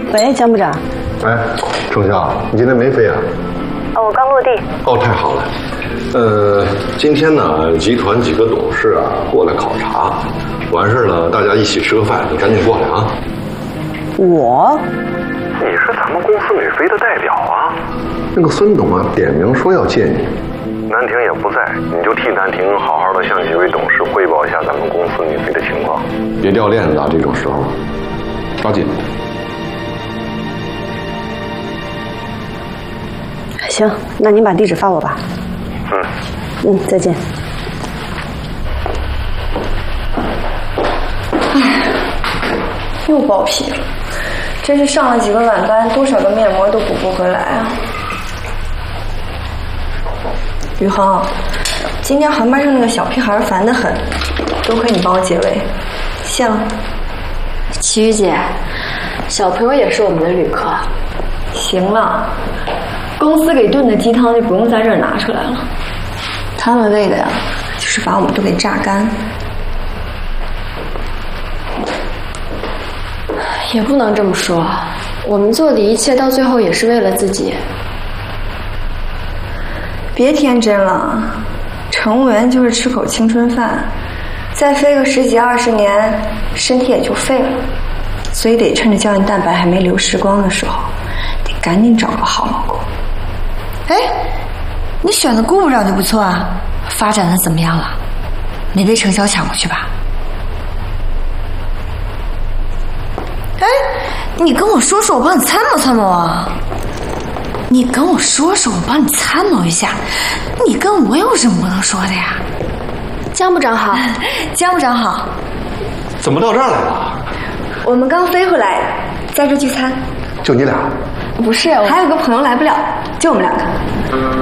喂，江部长。 哎，程潇，你今天没飞啊？ 哦，我刚落地。 哦，太好了。今天呢，集团几个董事啊过来考察，完事了大家一起吃个饭，你赶紧过来啊。 我？ 你是咱们公司女飞的代表啊。那个孙董啊，点名说要见你。南婷也不在，你就替南婷好好的向几位董事汇报一下咱们公司女飞的情况，别掉链子啊，这种时候抓紧。 行，那您把地址发我吧。再见。 唉，又爆皮了，真是上了几个晚班，多少个面膜都补不回来啊！宇航，今天航班上那个小屁孩烦得很，多亏你帮我解围，谢了。 齐豫姐，小朋友也是我们的旅客。 行了，公司给炖的鸡汤就不用在这儿拿出来了，他们为的呀，就是把我们都给榨干。 也不能这么说，我们做的一切到最后也是为了自己。 别天真了，乘务员就是吃口青春饭，再飞个10几20年，身体也就废了。所以得趁着胶原蛋白还没流失光的时候，得赶紧找个好老公。 哎，你选的顾部长就不错啊，发展的怎么样了？没被程潇抢过去吧？哎，你跟我说说，我帮你参谋参谋啊！你跟我说说，我帮你参谋一下。你跟我有什么不能说的呀？ 江部长好。 江部长好。 怎么到这儿来了？ 我们刚飞回来，在这聚餐。 就你俩？ 不是，还有个朋友来不了，就我们两个。